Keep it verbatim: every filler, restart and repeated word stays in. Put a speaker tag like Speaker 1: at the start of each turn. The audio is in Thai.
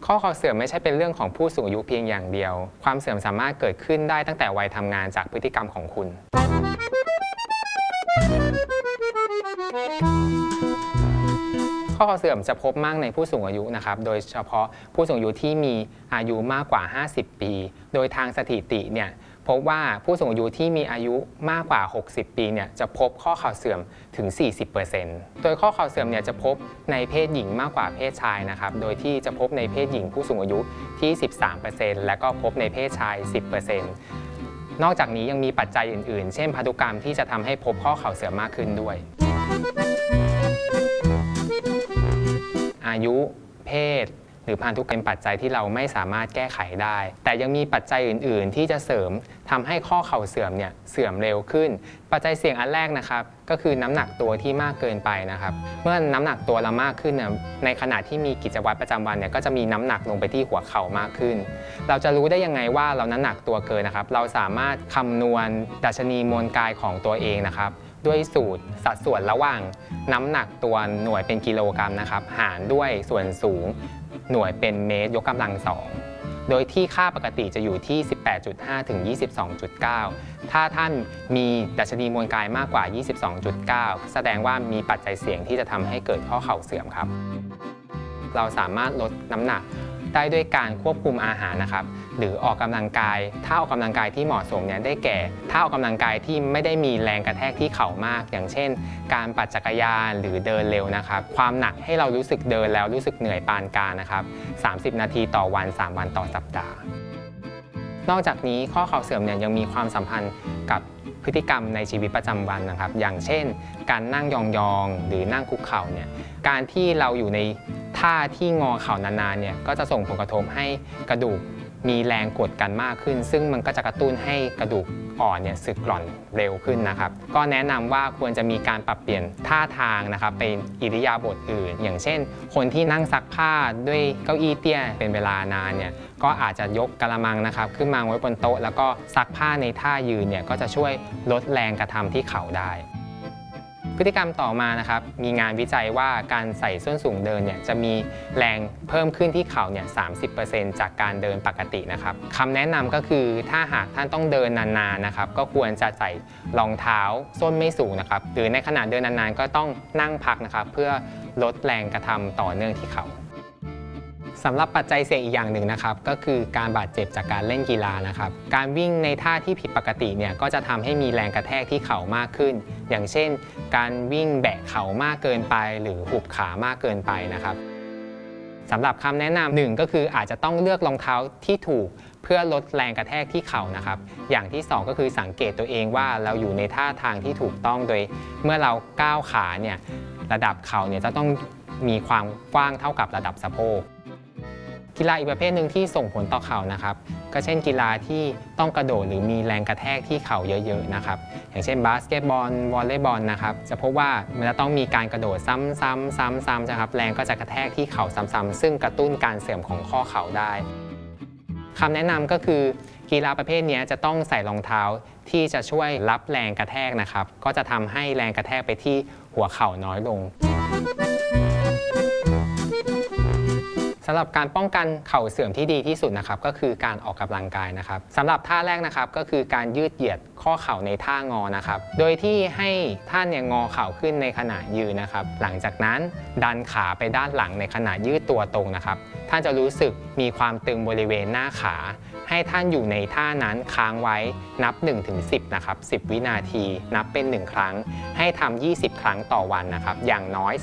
Speaker 1: ข้อเข่าเสื่อมไม่ใช่เป็นเรื่องของผู้สูงอายุเพียงอย่างเดียวความเสื่อมสามารถเกิดขึ้นได้ตั้งแต่วัยทำงานจากพฤติกรรมของคุณข้อเข่าเสื่อมจะพบมากในผู้สูงอายุนะครับโดยเฉพาะผู้สูงอายุที่มีอายุมากกว่าห้าสิบปีโดยทางสถิติเนี่ยพบว่าผู้สูงอายุที่มีอายุมากกว่าหกสิบปีเนี่ยจะพบข้อเข่าเสื่อมถึง สี่สิบเปอร์เซ็นต์ โดยข้อเข่าเสื่อมเนี่ยจะพบในเพศหญิงมากกว่าเพศชายนะครับโดยที่จะพบในเพศหญิงผู้สูงอายุที่ สิบสามเปอร์เซ็นต์ และก็พบในเพศชาย สิบเปอร์เซ็นต์ นอกจากนี้ยังมีปัจจัยอื่นๆเช่นพันธุกรรมที่จะทำให้พบข้อเข่าเสื่อมมากขึ้นด้วยอายุเพศหรือพันธุกรรมเป็นปัจจัยที่เราไม่สามารถแก้ไขได้แต่ยังมีปัจจัยอื่นๆที่จะเสริมทำให้ข้อเข่าเสื่อมเนี่ยเสื่อมเร็วขึ้นปัจจัยเสี่ยงอันแรกนะครับก็คือน้ำหนักตัวที่มากเกินไปนะครับเมื่อน้ำหนักตัวเรามากขึ้นเนี่ยในขณะที่มีกิจวัตรประจำวันเนี่ยก็จะมีน้ำหนักลงไปที่หัวเข่ามากขึ้นเราจะรู้ได้ยังไงว่าเราน้ำหนักตัวเกินนะครับเราสามารถคำนวณดัชนีมวลกายของตัวเองนะครับด้วยสูตรสัดส่วนระหว่างน้ำหนักตัวหน่วยเป็นกิโลกรัมนะครับหารด้วยส่วนสูงหน่วยเป็นเมตรยกกำลังสองโดยที่ค่าปกติจะอยู่ที่ สิบแปดจุดห้า ถึง ยี่สิบสองจุดเก้า ถ้าท่านมีดัชนีมวลกายมากกว่า ยี่สิบสองจุดเก้า แสดงว่ามีปัจจัยเสี่ยงที่จะทำให้เกิดข้อเข่าเสื่อมครับเราสามารถลดน้ำหนักได้ด้วยการควบคุมอาหารนะครับหรือออกกำลังกายถ้าออกกำลังกายที่เหมาะสมเนี่ยได้แก่ถ้าออกกำลังกายที่ไม่ได้มีแรงกระแทกที่เข่ามากอย่างเช่นการปั่นจักรยานหรือเดินเร็วนะครับความหนักให้เรารู้สึกเดินแล้วรู้สึกเหนื่อยปานกลางนะครับสามสิบนาทีต่อวันสามวันต่อสัปดาห์นอกจากนี้ข้อเข่าเสื่อมเนี่ยยังมีความสัมพันธ์กับพฤติกรรมในชีวิตประจำวันนะครับอย่างเช่นการนั่งยองๆหรือนั่งคุกเข่าเนี่ยการที่เราอยู่ในท่าที่งอเข่านานๆเนี่ยก็จะส่งผลกระทบให้กระดูกมีแรงกดกันมากขึ้นซึ่งมันก็จะกระตุ้นให้กระดูกอ่อนเนี่ยสึกกร่อนเร็วขึ้นนะครับก็แนะนำว่าควรจะมีการปรับเปลี่ยนท่าทางนะครับเป็นอิริยาบถอื่นอย่างเช่นคนที่นั่งซักผ้าด้วยเก้าอี้เตี้ยเป็นเวลานานเนี่ยก็อาจจะยกกระมังนะครับขึ้นมาไว้บนโต๊ะแล้วก็ซักผ้าในท่ายืนเนี่ยก็จะช่วยลดแรงกระทำที่เข่าได้พฤติกรรมต่อมานะครับมีงานวิจัยว่าการใส่ส้นสูงเดินเนี่ยจะมีแรงเพิ่มขึ้นที่เข่าเนี่ย สามสิบเปอร์เซ็นต์ จากการเดินปกตินะครับคำแนะนำก็คือถ้าหากท่านต้องเดินนานๆนะครับก็ควรจะใส่รองเท้าส้นไม่สูงนะครับหรือในขณะเดินนานๆก็ต้องนั่งพักนะครับเพื่อลดแรงกระทำต่อเนื่องที่เข่าสำหรับปัจจัยเสี่ยงอีกอย่างหนึ่งนะครับก็คือการบาดเจ็บจากการเล่นกีฬานะครับการวิ่งในท่าที่ผิดปกติเนี่ยก็จะทำให้มีแรงกระแทกที่เข่ามากขึ้นอย่างเช่นการวิ่งแบะเข่ามากเกินไปหรือหุบขามากเกินไปนะครับสำหรับคำแนะนำหนึ่งก็คืออาจจะต้องเลือกรองเท้าที่ถูกเพื่อลดแรงกระแทกที่เข่านะครับอย่างที่สองก็คือสังเกตตัวเองว่าเราอยู่ในท่าทางที่ถูกต้องโดยเมื่อเราก้าวขาเนี่ยระดับเข่าเนี่ยจะต้องมีความกว้างเท่ากับระดับสะโพกกีฬาอีกประเภทหนึ่งที่ส่งผลต่อเข่านะครับก็เช่นกีฬาที่ต้องกระโดดหรือมีแรงกระแทกที่เข่าเยอะๆนะครับอย่างเช่นบาสเกตบอลวอลเลย์บอลนะครับจะพบว่ามันจะต้องมีการกระโดดซ้ำๆซ้ำๆนะครับแรงก็จะกระแทกที่เข่าซ้ำๆซึ่งกระตุ้นการเสื่อมของข้อเข่าได้คำแนะนำก็คือกีฬาประเภทนี้จะต้องใส่รองเท้าที่จะช่วยรับแรงกระแทกนะครับก็จะทำให้แรงกระแทกไปที่หัวเข่าน้อยลงสำหรับการป้องกันเข่าเสื่อมที่ดีที่สุดนะครับก็คือการออกกำลังกายนะครับสำหรับท่าแรกนะครับก็คือการยืดเหยียดข้อเข่าในท่างอนะครับโดยที่ให้ท่านเนี่ยงอเข่าขึ้นในขณะยืนนะครับหลังจากนั้นดันขาไปด้านหลังในขณะยืดตัวตรงนะครับท่านจะรู้สึกมีความตึงบริเวณหน้าขาให้ท่านอยู่ในท่านั้นค้างไว้นับ หนึ่งถึงสิบ นะครับสิบวินาทีนับเป็นหนึ่งครั้งให้ทำยี่สิบครั้งต่อวันนะครับอย่างน้อย